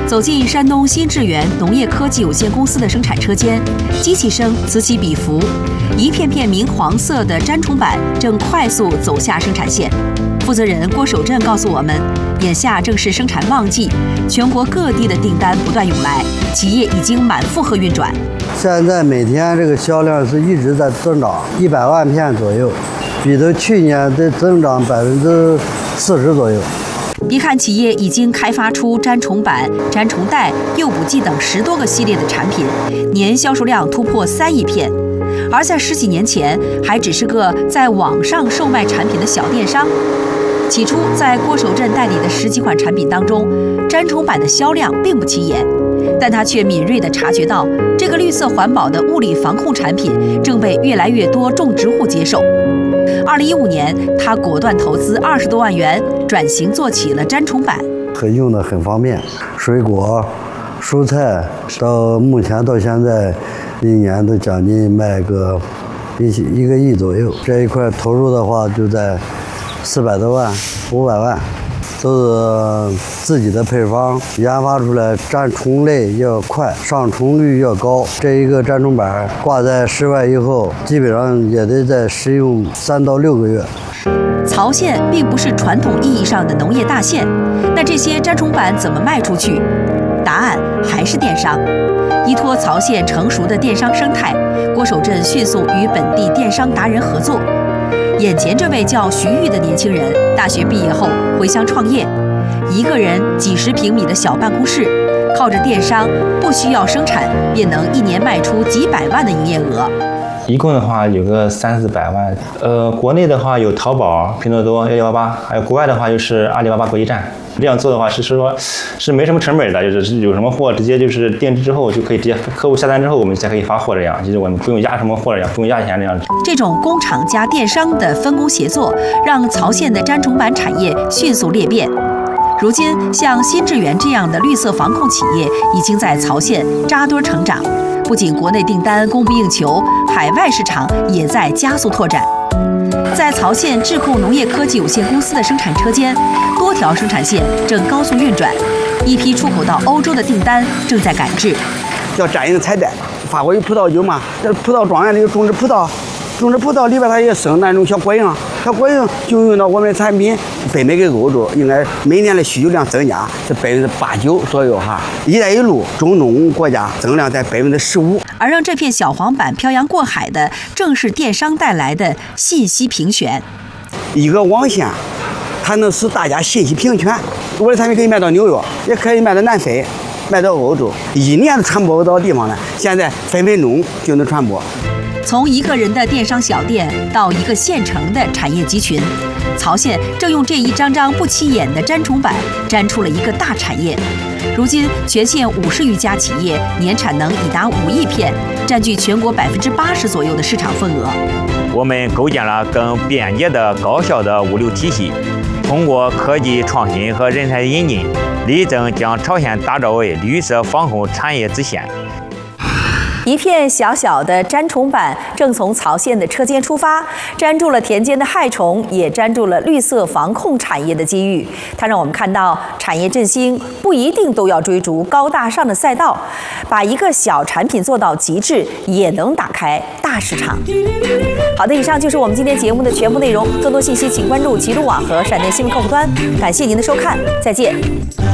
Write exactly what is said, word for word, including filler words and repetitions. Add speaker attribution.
Speaker 1: 走进山东新智源农业科技有限公司的生产车间，机器声此起彼伏，一片片明黄色的粘虫板正快速走下生产线。负责人郭守振告诉我们，眼下正是生产旺季，全国各地的订单不断涌来，企业已经满负荷运转。
Speaker 2: 现在每天这个销量是一直在增长，一百万片左右，比到去年的增长百分之四十左右。
Speaker 1: 别看企业已经开发出粘虫板、粘虫袋、诱捕剂等十多个系列的产品，年销售量突破三亿片。而在十几年前，还只是个在网上售卖产品的小电商。起初，在郭守振代理的十几款产品当中，粘虫板的销量并不起眼，但他却敏锐地察觉到，这个绿色环保的物理防控产品正被越来越多种植户接受。二零一五年，他果断投资二十多万元，转型做起了粘虫板，
Speaker 2: 很用的很方便，水果、蔬菜到目前到现在，一年都将近卖个一一个亿左右。这一块投入的话，就在四百多万、五百万，都是自己的配方研发出来，粘虫类要快，上虫率要高。这一个粘虫板挂在室外以后，基本上也得在使用三到六个月。
Speaker 1: 曹县并不是传统意义上的农业大县，那这些粘虫板怎么卖出去？答案还是电商。依托曹县成熟的电商生态，郭守振迅速与本地电商达人合作。眼前这位叫徐玉的年轻人，大学毕业后回乡创业，一个人几十平米的小办公室，靠着电商不需要生产，便能一年卖出几百万的营业额。
Speaker 3: 一共的话有个三四百万。呃，国内的话有淘宝、拼多多、幺幺八八，还有国外的话就是阿里巴巴国际站。这样做的话是说，是没什么成本的，就是有什么货直接就是定制之后就可以直接客户下单之后我们才可以发货，这样就是我们不用压什么货这样，不用压钱这样。
Speaker 1: 这种工厂加电商的分工协作，让曹县的粘虫板产业迅速裂变。如今，像新智源这样的绿色防控企业已经在曹县扎堆成长，不仅国内订单供不应求，海外市场也在加速拓展。在曹县智控农业科技有限公司的生产车间，多条生产线正高速运转，一批出口到欧洲的订单正在赶制。
Speaker 4: 叫粘蝇彩带，法国有葡萄酒嘛，这葡萄庄园里有种植葡萄，种植葡萄里边它也生那种小果蝇，小果蝇就用到我们的产品，北美跟欧洲应该每年的需求量增加是百分之八九左右哈。一带一路中东国家增量在百分之十五。
Speaker 1: 而让这片小黄板漂洋过海的，正是电商带来的信息平权。
Speaker 4: 一个网线，它能使大家信息平权。我的产品可以卖到纽约，也可以卖到南非，卖到欧洲，一年都传播不到地方呢。现在分分钟就能传播。
Speaker 1: 从一个人的电商小店到一个县城的产业集群，曹县正用这一张张不起眼的粘虫板粘出了一个大产业。如今，全县五十余家企业年产能已达五亿片，占据全国百分之八十左右的市场份额。
Speaker 5: 我们构建了更便捷的高效的物流体系，通过科技创新和人才引进，力争将曹县打造为绿色防控产业之县。
Speaker 1: 一片小小的粘虫板正从曹县的车间出发，粘住了田间的害虫，也粘住了绿色防控产业的机遇。它让我们看到，产业振兴不一定都要追逐高大上的赛道，把一个小产品做到极致，也能打开大市场。好的，以上就是我们今天节目的全部内容。更多信息请关注齐鲁网和闪电新闻客户端。感谢您的收看，再见。